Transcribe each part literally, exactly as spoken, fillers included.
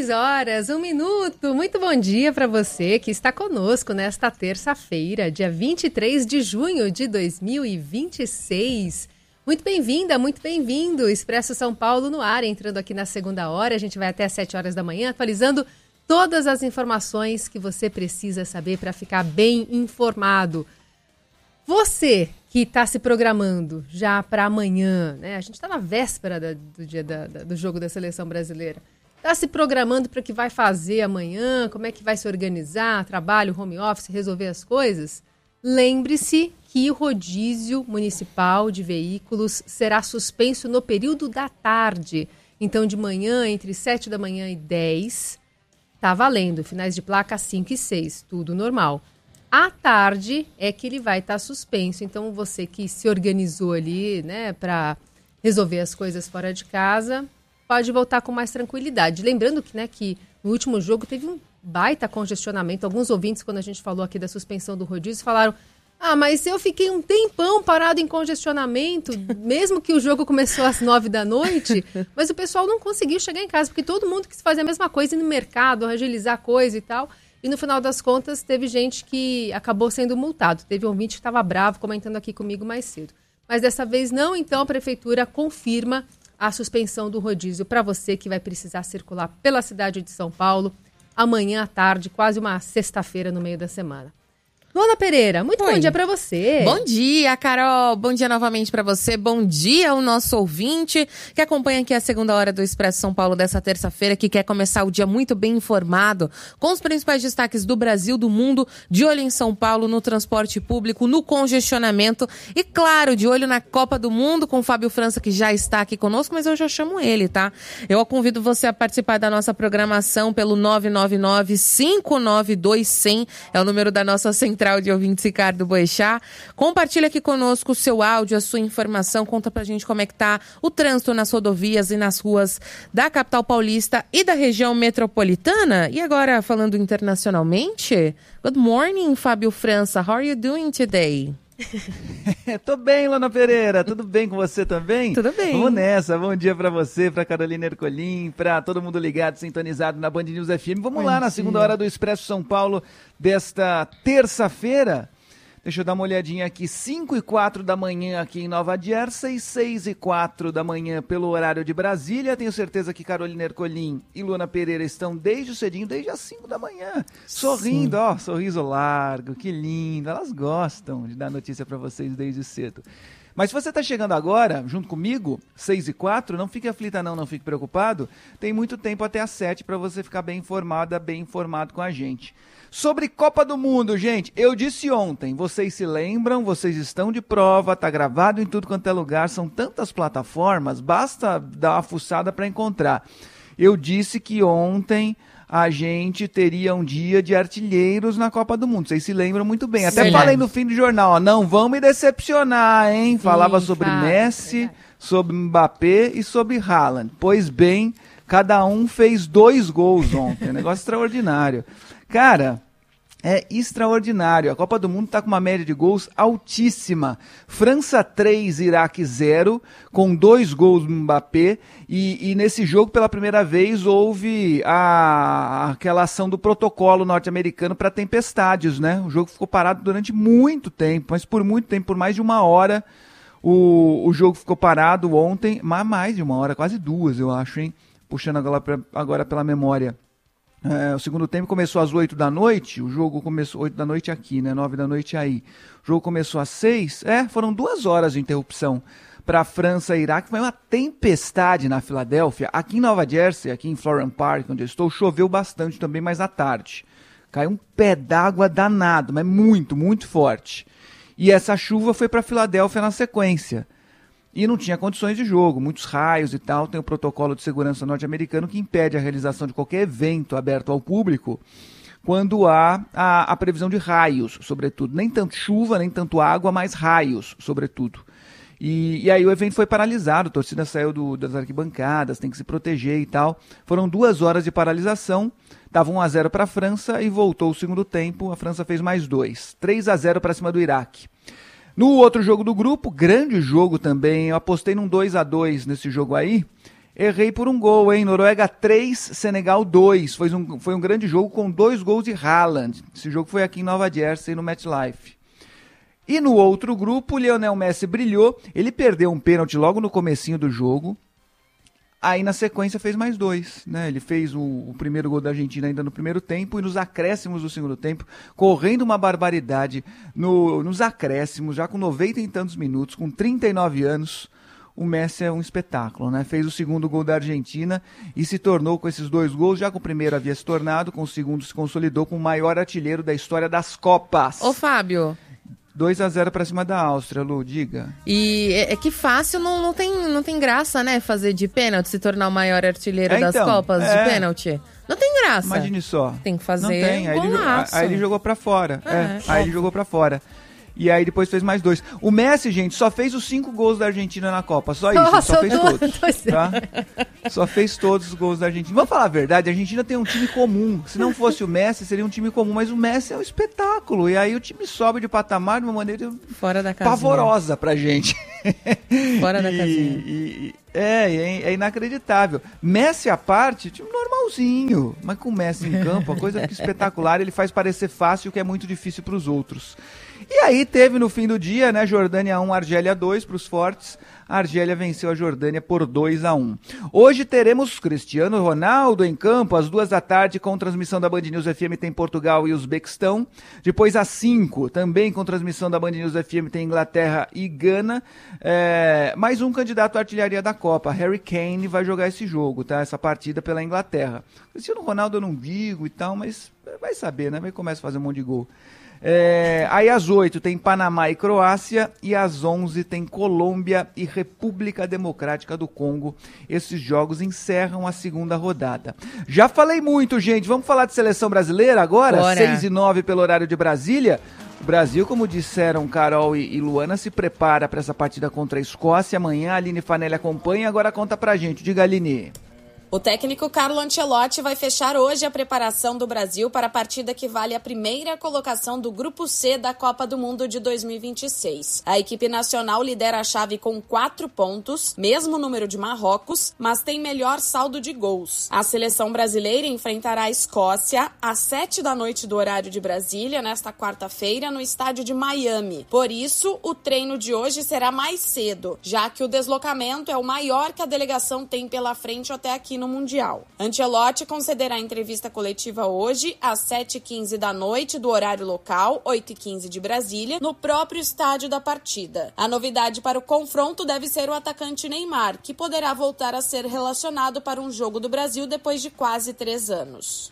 seis horas, um minuto. Muito bom dia para você que está conosco nesta terça-feira, dia vinte e três de junho de dois mil e vinte e seis. Muito bem-vinda, muito bem-vindo. Expresso São Paulo no ar, entrando aqui na segunda hora. A gente vai até às sete horas da manhã, atualizando todas as informações que você precisa saber para ficar bem informado. Você que está se programando já para amanhã, né? A gente está na véspera da, do dia da, da, do jogo da Seleção Brasileira. Está se programando para o que vai fazer amanhã, como é que vai se organizar, trabalho, home office, resolver as coisas? Lembre-se que o rodízio municipal de veículos será suspenso no período da tarde. Então, de manhã, entre sete da manhã e dez, está valendo. Finais de placa cinco e seis, tudo normal. À tarde é que ele vai estar suspenso. Então, você que se organizou ali, né, para resolver as coisas fora de casa, pode voltar com mais tranquilidade. Lembrando que, né, que no último jogo teve um baita congestionamento. Alguns ouvintes, quando a gente falou aqui da suspensão do rodízio, falaram: ah, mas eu fiquei um tempão parado em congestionamento, mesmo que o jogo começou às nove da noite, mas o pessoal não conseguiu chegar em casa, porque todo mundo quis fazer a mesma coisa, ir no mercado, agilizar coisa e tal. E no final das contas, teve gente que acabou sendo multado. Teve um ouvinte que estava bravo comentando aqui comigo mais cedo. Mas dessa vez não, então a Prefeitura confirma a suspensão do rodízio para você que vai precisar circular pela cidade de São Paulo amanhã à tarde, quase uma sexta-feira no meio da semana. Luana Pereira, muito Oi. Bom dia para você. Bom dia, Carol. Bom dia novamente para você. Bom dia ao nosso ouvinte que acompanha aqui a segunda hora do Expresso São Paulo dessa terça-feira, que quer começar o dia muito bem informado, com os principais destaques do Brasil, do mundo, de olho em São Paulo, no transporte público, no congestionamento e, claro, de olho na Copa do Mundo com o Fábio França, que já está aqui conosco, mas eu já chamo ele, tá? Eu convido você a participar da nossa programação pelo nove nove nove, cinco nove dois, zero zero, é o número da nossa central de ouvintes Ricardo Boechat. Compartilha aqui conosco o seu áudio, a sua informação, conta pra gente como é que tá o trânsito nas rodovias e nas ruas da capital paulista e da região metropolitana. E agora, falando internacionalmente, good morning, Fábio França, how are you doing today? Tô bem, Luana Pereira, tudo bem com você também? Tudo bem. Vamos nessa, bom dia pra você, pra Carolina Ercolim, pra todo mundo ligado, sintonizado na Band News F M. Vamos bom lá dia. Na segunda hora do Expresso São Paulo desta terça-feira. Deixa eu dar uma olhadinha aqui, cinco e quatro da manhã aqui em Nova Jersey, seis e quatro da manhã pelo horário de Brasília. Tenho certeza que Carolina Ercolim e Luana Pereira estão desde o cedinho, desde as cinco da manhã, sorrindo, ó, sorriso largo, que lindo. Elas gostam de dar notícia para vocês desde cedo. Mas se você está chegando agora, junto comigo, seis e quatro, não fique aflita não, não fique preocupado. Tem muito tempo até às sete para você ficar bem informada, bem informado com a gente. Sobre Copa do Mundo, gente, eu disse ontem, vocês se lembram, vocês estão de prova, tá gravado em tudo quanto é lugar, são tantas plataformas, basta dar uma fuçada para encontrar. Eu disse que ontem a gente teria um dia de artilheiros na Copa do Mundo, vocês se lembram muito bem. Até Verdade. Falei no fim do jornal, ó, não vão me decepcionar, hein? Sim, Falava sobre fato, Messi, verdade. sobre Mbappé e sobre Haaland. Pois bem, cada um fez dois gols ontem, um negócio extraordinário. Cara, é extraordinário. A Copa do Mundo está com uma média de gols altíssima. França três, Iraque zero, com dois gols do Mbappé. E, e nesse jogo, pela primeira vez, houve a, aquela ação do protocolo norte-americano para tempestades, né? O jogo ficou parado durante muito tempo, mas por muito tempo, por mais de uma hora, o, o jogo ficou parado ontem. Mas mais de uma hora, quase duas, eu acho, hein? Puxando agora, agora pela memória. É, o segundo tempo começou às oito da noite, o jogo começou oito da noite aqui, né? nove da noite aí. O jogo começou às seis, é, foram duas horas de interrupção para a França e Iraque. Foi uma tempestade na Filadélfia. Aqui em Nova Jersey, aqui em Florham Park, onde eu estou, choveu bastante também, mas à tarde. Caiu um pé d'água danado, mas muito, muito forte. E essa chuva foi para a Filadélfia na sequência. E não tinha condições de jogo, muitos raios e tal. Tem o protocolo de segurança norte-americano que impede a realização de qualquer evento aberto ao público quando há a, a previsão de raios, sobretudo. Nem tanto chuva, nem tanto água, mas raios, sobretudo. E, e aí o evento foi paralisado, a torcida saiu do, das arquibancadas, tem que se proteger e tal. Foram duas horas de paralisação, estava um a zero para a França e voltou o segundo tempo. A França fez mais dois, três a zero para cima do Iraque. No outro jogo do grupo, grande jogo também, eu apostei num dois a dois nesse jogo aí, Errei por um gol, hein? Noruega três, Senegal dois. Foi um, foi um grande jogo com dois gols de Haaland. Esse jogo foi aqui em Nova Jersey, no MetLife. E no outro grupo, o Lionel Messi brilhou. Ele perdeu um pênalti logo no comecinho do jogo. Aí, na sequência, fez mais dois, né? Ele fez o, o primeiro gol da Argentina ainda no primeiro tempo e nos acréscimos do segundo tempo, correndo uma barbaridade no, nos acréscimos, já com noventa e tantos minutos, com trinta e nove anos. O Messi é um espetáculo, né? Fez o segundo gol da Argentina e se tornou com esses dois gols, já com o primeiro havia se tornado, com o segundo se consolidou como o maior artilheiro da história das Copas. Ô, Fábio... dois a zero pra cima da Áustria, Lu, diga. E é, é que fácil não, não, tem, não tem graça, né? Fazer de pênalti, se tornar o maior artilheiro é, das então, Copas é. de pênalti. Não tem graça. Imagine só. Tem que fazer não tem. Aí, ele, aí ele jogou pra fora. É, é, aí ele jogou pra fora. E aí depois fez mais dois. O Messi, gente, só fez os cinco gols da Argentina na Copa. Só isso, Nossa, só fez tô... todos. Tá? Só fez todos os gols da Argentina. Vamos falar a verdade, a Argentina tem um time comum. Se não fosse o Messi, seria um time comum. Mas o Messi é um espetáculo. E aí o time sobe de patamar de uma maneira Fora da casinha. pavorosa pra gente. Fora da e, casinha. E, é, é, é inacreditável. Messi à parte, time normalzinho. Mas com o Messi em campo, a coisa fica espetacular. Ele faz parecer fácil o que é muito difícil pros outros. E aí teve no fim do dia, né, Jordânia um, Argélia dois para os fortes. A Argélia venceu a Jordânia por dois a um. Hoje teremos Cristiano Ronaldo em campo, às duas da tarde, com transmissão da Band News F M tem Portugal e Uzbequistão. Depois às cinco, também com transmissão da Band News F M tem Inglaterra e Gana. É, mais um candidato à artilharia da Copa, Harry Kane, vai jogar esse jogo, tá? Essa partida pela Inglaterra. Cristiano Ronaldo eu não digo e tal, mas vai saber, né? Vai começar a fazer um monte de gol. É, aí às oito tem Panamá e Croácia e às onze tem Colômbia e República Democrática do Congo. Esses jogos encerram a segunda rodada. Já falei muito, gente. Vamos falar de seleção brasileira agora? Bora. seis e nove pelo horário de Brasília. O Brasil, como disseram Carol e, e Luana, se prepara para essa partida contra a Escócia. Amanhã a Aline Fanelli acompanha. Agora conta pra gente. Diga, Aline. O técnico Carlo Ancelotti vai fechar hoje a preparação do Brasil para a partida que vale a primeira colocação do Grupo C da Copa do Mundo de dois mil e vinte e seis. A equipe nacional lidera a chave com quatro pontos, mesmo número de Marrocos, mas tem melhor saldo de gols. A seleção brasileira enfrentará a Escócia às sete da noite do horário de Brasília, nesta quarta-feira, no estádio de Miami. Por isso, o treino de hoje será mais cedo, já que o deslocamento é o maior que a delegação tem pela frente até aqui no Mundial. Ancelotti concederá entrevista coletiva hoje às sete e quinze da noite do horário local, oito e quinze de Brasília, no próprio estádio da partida. A novidade para o confronto deve ser o atacante Neymar, que poderá voltar a ser relacionado para um jogo do Brasil depois de quase três anos.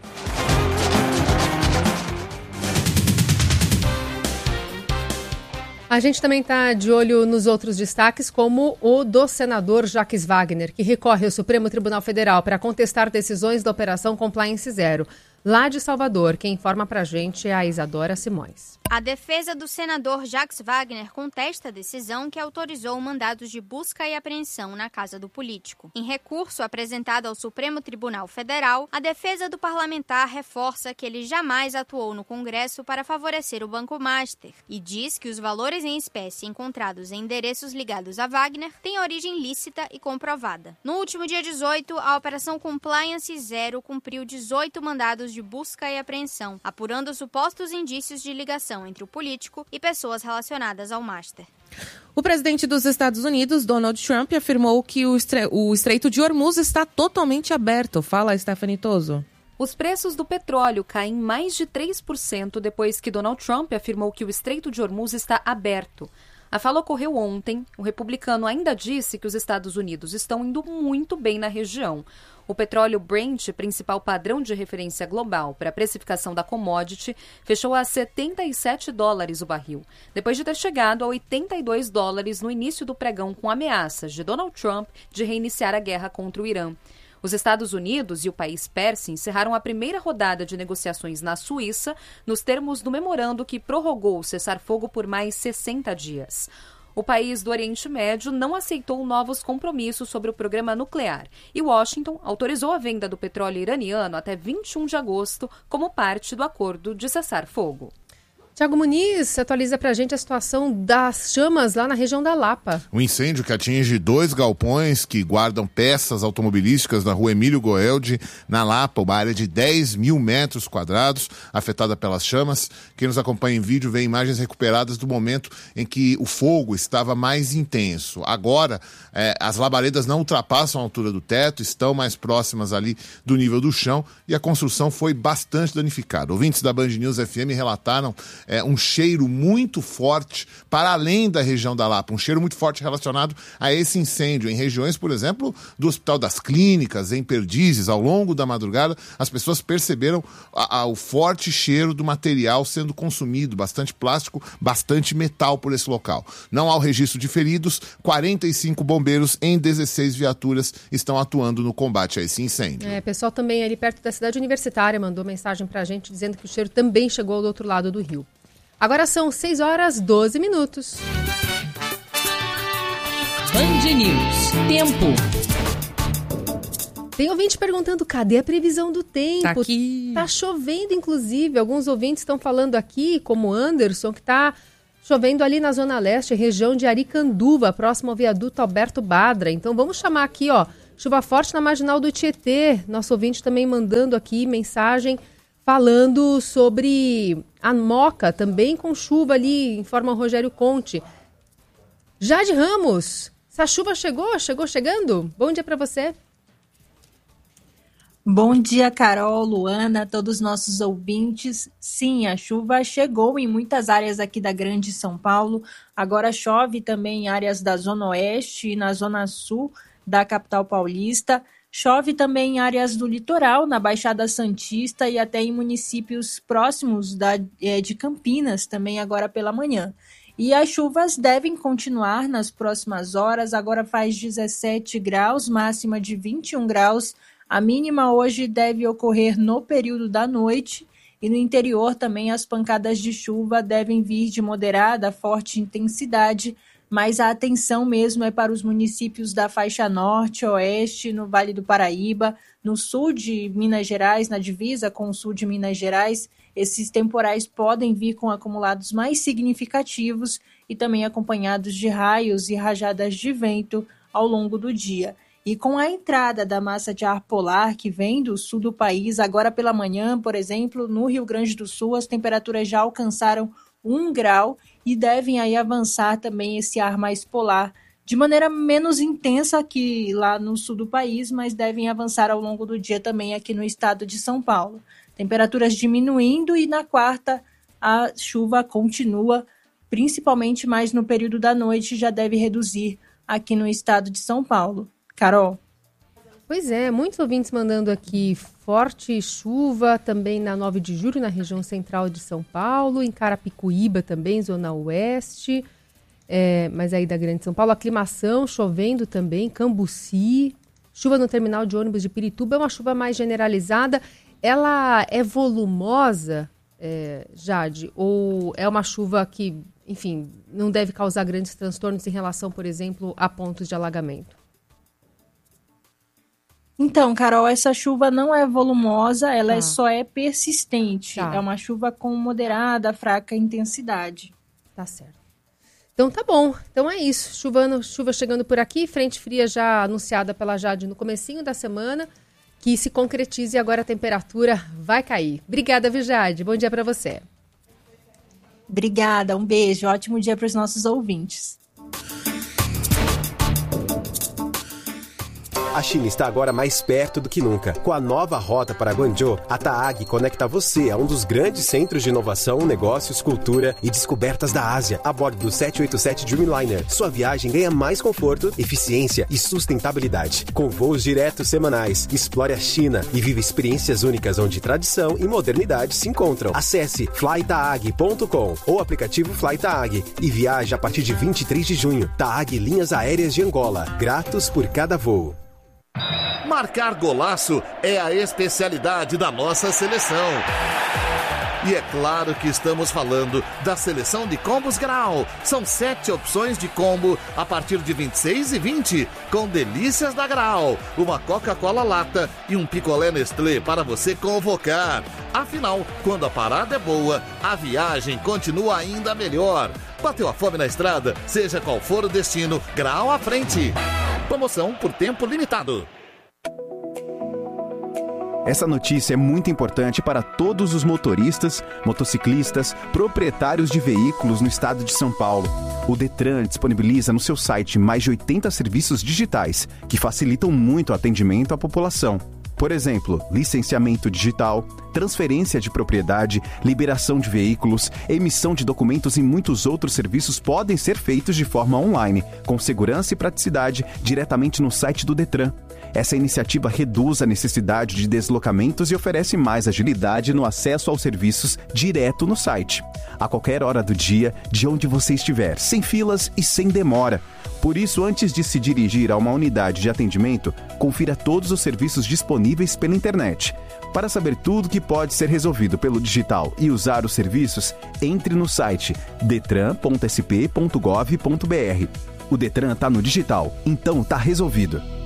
A gente também está de olho nos outros destaques, como o do senador Jacques Wagner, que recorre ao Supremo Tribunal Federal para contestar decisões da Operação Compliance Zero. Lá de Salvador, quem informa para a gente é a Isadora Simões. A defesa do senador Jacques Wagner contesta a decisão que autorizou mandados de busca e apreensão na casa do político. Em recurso apresentado ao Supremo Tribunal Federal, a defesa do parlamentar reforça que ele jamais atuou no Congresso para favorecer o Banco Master e diz que os valores em espécie encontrados em endereços ligados a Wagner têm origem lícita e comprovada. No último dia dezoito, a Operação Compliance Zero cumpriu dezoito mandados de busca e apreensão, apurando supostos indícios de ligação entre o político e pessoas relacionadas ao Master. O presidente dos Estados Unidos, Donald Trump, afirmou que o, estre... o Estreito de Hormuz está totalmente aberto. Fala, Stephanie Toso. Os preços do petróleo caem mais de três por cento depois que Donald Trump afirmou que o Estreito de Hormuz está aberto. A fala ocorreu ontem. O republicano ainda disse que os Estados Unidos estão indo muito bem na região. O petróleo Brent, principal padrão de referência global para a precificação da commodity, fechou a setenta e sete dólares o barril, depois de ter chegado a oitenta e dois dólares no início do pregão com ameaças de Donald Trump de reiniciar a guerra contra o Irã. Os Estados Unidos e o país persa encerraram a primeira rodada de negociações na Suíça, nos termos do memorando que prorrogou o cessar-fogo por mais sessenta dias. O país do Oriente Médio não aceitou novos compromissos sobre o programa nuclear e Washington autorizou a venda do petróleo iraniano até vinte e um de agosto como parte do acordo de cessar-fogo. Tiago Muniz, atualiza pra gente a situação das chamas lá na região da Lapa. Um incêndio que atinge dois galpões que guardam peças automobilísticas na rua Emílio Goeldi, na Lapa, uma área de dez mil metros quadrados, afetada pelas chamas. Quem nos acompanha em vídeo vê imagens recuperadas do momento em que o fogo estava mais intenso. Agora, eh, as labaredas não ultrapassam a altura do teto, estão mais próximas ali do nível do chão e a construção foi bastante danificada. Ouvintes da Band News F M relataram É, um cheiro muito forte para além da região da Lapa, um cheiro muito forte relacionado a esse incêndio. Em regiões, por exemplo, do Hospital das Clínicas, em Perdizes, ao longo da madrugada, as pessoas perceberam a, a, o forte cheiro do material sendo consumido, bastante plástico, bastante metal por esse local. Não há o registro de feridos, quarenta e cinco bombeiros em dezesseis viaturas estão atuando no combate a esse incêndio. É, pessoal também ali perto da cidade universitária mandou mensagem pra gente dizendo que o cheiro também chegou do outro lado do rio. Agora são seis horas e doze minutos. Band News. Tempo. Tem ouvinte perguntando, cadê a previsão do tempo? Tá aqui. Tá chovendo, inclusive. Alguns ouvintes estão falando aqui, como o Anderson, que tá chovendo ali na Zona Leste, região de Aricanduva, próximo ao viaduto Alberto Badra. Então vamos chamar aqui, ó, chuva forte na marginal do Tietê. Nosso ouvinte também mandando aqui mensagem falando sobre a Moca, também com chuva ali, informa o Rogério Conte. Jade Ramos, essa chuva chegou? Chegou chegando? Bom dia para você. Bom dia, Carol, Luana, todos os nossos ouvintes. Sim, a chuva chegou em muitas áreas aqui da Grande São Paulo. Agora chove também em áreas da Zona Oeste e na Zona Sul da capital paulista. Chove também em áreas do litoral, na Baixada Santista e até em municípios próximos da, é, de Campinas, também agora pela manhã. E as chuvas devem continuar nas próximas horas. Agora faz dezessete graus, máxima de vinte e um graus. A mínima hoje deve ocorrer no período da noite. E no interior também as pancadas de chuva devem vir de moderada a forte intensidade, mas a atenção mesmo é para os municípios da faixa norte, oeste, no Vale do Paraíba, no sul de Minas Gerais, na divisa com o sul de Minas Gerais. Esses temporais podem vir com acumulados mais significativos e também acompanhados de raios e rajadas de vento ao longo do dia. E com a entrada da massa de ar polar que vem do sul do país, agora pela manhã, por exemplo, no Rio Grande do Sul, as temperaturas já alcançaram um grau e devem aí avançar também esse ar mais polar de maneira menos intensa que lá no sul do país, mas devem avançar ao longo do dia também aqui no estado de São Paulo. Temperaturas diminuindo e na quarta a chuva continua, principalmente mais no período da noite, já deve reduzir aqui no estado de São Paulo. Carol. Pois é, muitos ouvintes mandando aqui forte chuva também na nove de julho, na região central de São Paulo, em Carapicuíba também, zona oeste, é, mas aí da Grande São Paulo, aclimação, chovendo também, Cambuci, chuva no terminal de ônibus de Pirituba, é uma chuva mais generalizada. Ela é volumosa, é, Jade, ou é uma chuva que, enfim, não deve causar grandes transtornos em relação, por exemplo, a pontos de alagamento? Então, Carol, essa chuva não é volumosa, ela tá. é, só é persistente. Tá. É uma chuva com moderada, fraca intensidade. Tá certo. Então tá bom. Então é isso. Chuva, chuva chegando por aqui, frente fria já anunciada pela Jade no comecinho da semana, que se concretize e agora a temperatura vai cair. Obrigada, viu, Jade? Bom dia para você. Obrigada, um beijo. Ótimo dia para os nossos ouvintes. A China está agora mais perto do que nunca. Com a nova rota para Guangzhou, a Taag conecta você a um dos grandes centros de inovação, negócios, cultura e descobertas da Ásia, a bordo do sete oito sete Dreamliner. Sua viagem ganha mais conforto, eficiência e sustentabilidade. Com voos diretos semanais, explore a China e viva experiências únicas onde tradição e modernidade se encontram. Acesse fly taag ponto com ou aplicativo FlyTaag e viaje a partir de vinte e três de junho. Taag Linhas Aéreas de Angola. Gratos por cada voo. Marcar golaço é a especialidade da nossa seleção. E é claro que estamos falando da seleção de combos Grau. São sete opções de combo a partir de vinte e seis e vinte, com delícias da Grau. Uma Coca-Cola lata e um picolé Nestlé para você convocar. Afinal, quando a parada é boa, a viagem continua ainda melhor. Bateu a fome na estrada? Seja qual for o destino, Grau à frente. Promoção por tempo limitado. Essa notícia é muito importante para todos os motoristas, motociclistas, proprietários de veículos no estado de São Paulo. O Detran disponibiliza no seu site mais de oitenta serviços digitais que facilitam muito o atendimento à população. Por exemplo, licenciamento digital, transferência de propriedade, liberação de veículos, emissão de documentos e muitos outros serviços podem ser feitos de forma online, com segurança e praticidade, diretamente no site do Detran. Essa iniciativa reduz a necessidade de deslocamentos e oferece mais agilidade no acesso aos serviços direto no site, a qualquer hora do dia, de onde você estiver, sem filas e sem demora. Por isso, antes de se dirigir a uma unidade de atendimento, confira todos os serviços disponíveis pela internet. Para saber tudo que pode ser resolvido pelo digital e usar os serviços, entre no site detran ponto s p ponto gov ponto b r. O Detran está no digital, então está resolvido.